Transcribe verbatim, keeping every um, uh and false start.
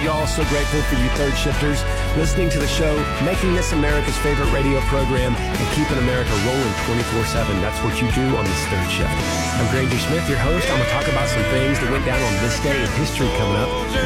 y'all. So grateful for you third shifters listening to the show, making this America's favorite radio program, and keeping America rolling twenty-four seven. That's what you do on this third shift. I'm Granger Smith, your host. I'm going to talk about some things that went down on this day in history coming up.